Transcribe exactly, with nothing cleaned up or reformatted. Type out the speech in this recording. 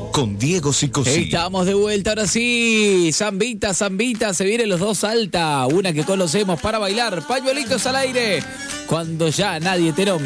con Diego Sicosí. Estamos de vuelta, ahora sí. Zambita, zambita, se vienen los dos salta. Una que conocemos para bailar. Pañuelitos al aire. Cuando ya nadie te nombra.